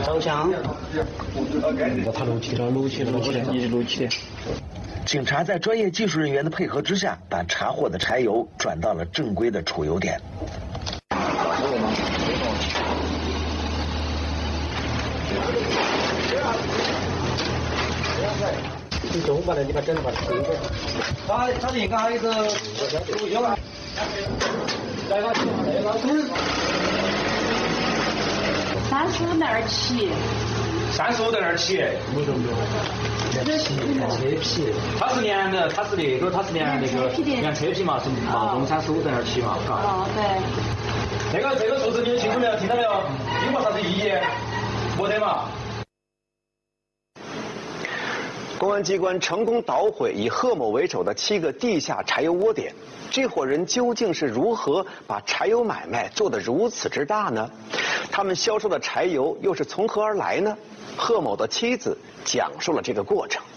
照相。 他录起了，一直录起。 警察在专业技术人员的配合之下，把查获的柴油转到了正规的储油点。 你中午把你把整了把它推过。他应该还有一个录像。来个 35.7。 35.7。 车皮。 它是连的，它是那个连车皮嘛，是冒充35.7嘛，嘎。 哦，对。 这个数字你清楚没有？听到没有？有没啥子意义？没得嘛。 公安机关成功捣毁以贺某为首的7个地下柴油窝点，这伙人究竟是如何把柴油买卖做得如此之大呢？他们销售的柴油又是从何而来呢？贺某的妻子讲述了这个过程。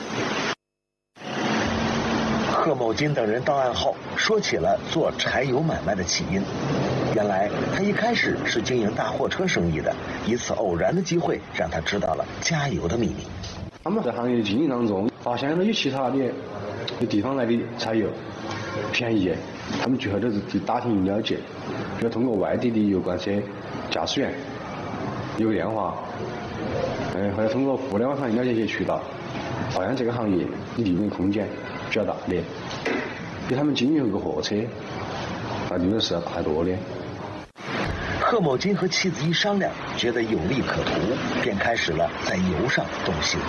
贺某金等人到案后，说起了做柴油买卖的起因。原来他一开始是经营大货车生意的，一次偶然的机会让他知道了加油的秘密。 他们在行业经营当中发现了有其他的地方来的柴油便宜，他们最后都是打听了解，比如通过外地的油罐车驾驶员有电话，或者通过互联网上了解一些渠道，发现这个行业利润空间比较大的，比他们经营一个货车那利润是要大得多的。 贺某金和妻子一商量，觉得有利可图，便开始了在油上动心。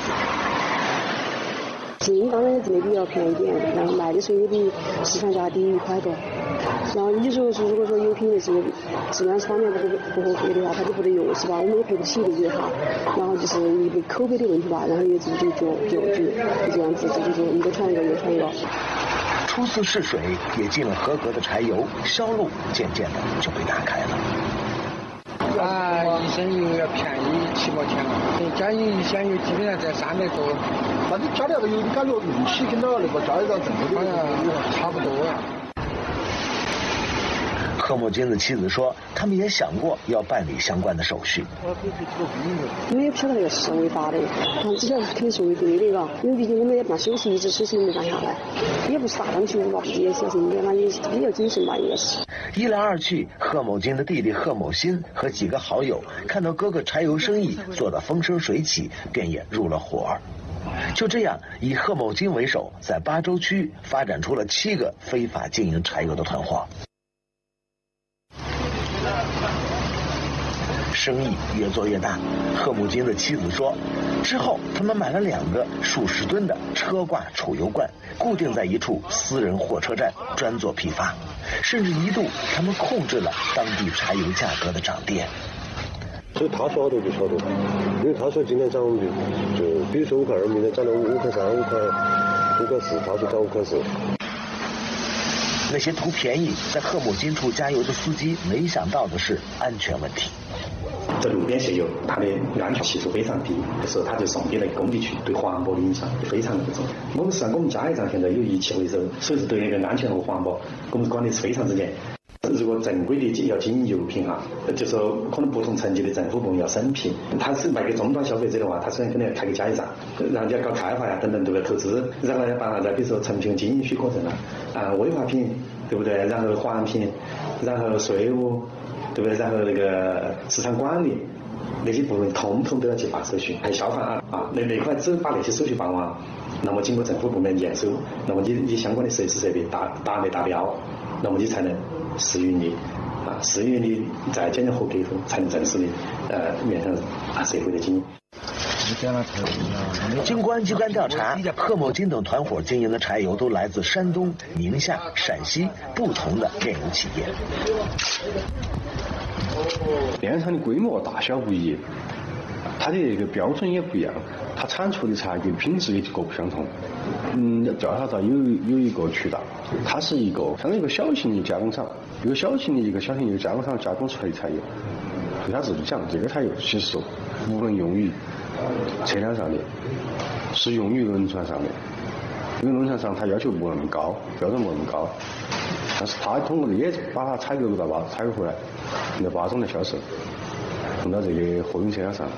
经营当然是没必要便宜点，然后卖的时候也比市场价低1块多。然后你说是如果说油品的是质量方面不合格的话，他就不得用是吧？我们也赔不起的这哈。然后就是一个口碑的问题吧，然后也自己就这样子，就一个传一个，一个传一个。 初次试水也进了合格的柴油，销路渐渐的就被打开了。 一升油要便宜7毛钱了，加一箱油基本上在300多。 那你加料的油，你感觉运气跟到那个加油站正规的差不多呀。 贺某金的妻子说，他们也想过要办理相关的手续。 我们也不晓得那个是违法的，只晓得肯定是违规的，因为毕竟我们也办手续，一直手续没办下来，也不是大张旗鼓吧，也小心点嘛，也比较谨慎吧，应该是。 一来二去，贺某金的弟弟贺某新和几个好友看到哥哥柴油生意做得风生水起，便也入了伙。就这样，以贺某金为首，在巴州区发展出了7个非法经营柴油的团伙。生意越做越大，贺某金的妻子说，之后他们买了2个数十吨的车挂储油罐，固定在一处私人货车站专做批发，甚至一度他们控制了当地柴油价格的涨跌。 所以他说好多就好多，因为他说今天涨就比如说5块2，明天涨到5块3、5块4，他说涨5块4。 那些图便宜在贺某金处加油的司机没想到的是安全问题。 这路边卸油，它的安全系数非常低，所以它就送给了工地去，对环保的影响非常严重。我们实际上我们加油站现在有仪器回收，所以是对那个安全和环保，我们管理是非常之严。如果正规的要经营油品哈，就说可能不同层级的政府部门要审批，他是卖给终端消费者的话，他首先肯定要开个加油站，然后就要搞开发呀等等，对不对？投资，然后要办啥子？比如说成品经营许可证危化品，对不对？然后环评，然后税务，对不对？然后那个市场管理那些部门统统都要去办手续，还有消防那块只把那些手续办完，那么经过政府部门验收，那么你相关的设施设备达标，那么你才能试运营试运营再检验合格以后，才能正式的面向社会的经营。 经公安机关调查，贺某金等团伙经营的柴油都来自山东、宁夏、陕西不同的炼油企业。 炼厂的规模大小不一，它的这个标准也不一样，它产出的柴油品质也各不相同。调查到有一个渠道，它是一个相当于一个小型的加工厂，一个小型的加工厂加工出来的柴油，对他自己讲，这个柴油其实不能用于车辆上的，是用于轮船上的。因为轮船上它要求不那么高，标准不那么高，但是他通过这些把它采购回来，来巴中来销售，送到这个货运车辆上，